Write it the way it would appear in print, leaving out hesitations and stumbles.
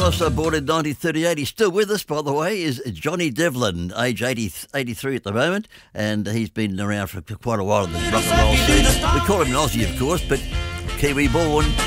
also born in 1938. He's still with us, by the way, is Johnny Devlin, age 83 at the moment, and he's been around for quite a while in the rock and roll scene. We call him an Aussie, of course, but Kiwi born.